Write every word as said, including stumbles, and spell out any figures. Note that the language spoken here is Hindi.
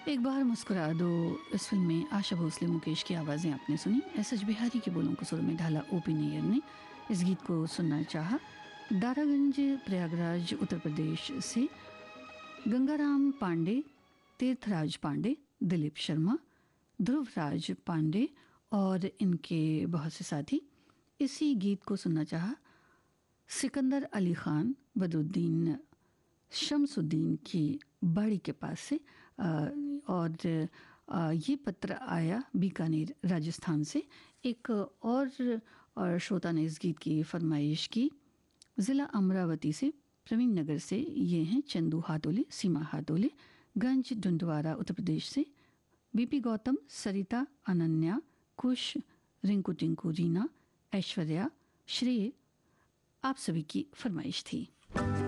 एक बार मुस्कुरा दो। इस फिल्म में आशा भोसले, मुकेश की आवाज़ें आपने सुनी। एस एच बिहारी के बोलों को सुर में ढाला ओपी नैयर ने। इस गीत को सुनना चाहा दारागंज प्रयागराज उत्तर प्रदेश से गंगाराम पांडे, तीर्थराज पांडे, दिलीप शर्मा, ध्रुवराज पांडे और इनके बहुत से साथी। इसी गीत को सुनना चाहा सिकंदर अली खान, बदरुद्दीन शमसुद्दीन की बाड़ी के पास से। आ, और आ, ये पत्र आया बीकानेर राजस्थान से। एक और, और श्रोता ने इस गीत की फरमाइश की ज़िला अमरावती से, प्रवीण नगर से। ये हैं चंदू हातोले, सीमा हातोले, गंज डुंडवारा उत्तर प्रदेश से। बीपी गौतम, सरिता, अनन्या, कुश, रिंकू टिंकू, रीना, ऐश्वर्या, श्रेय, आप सभी की फरमाइश थी।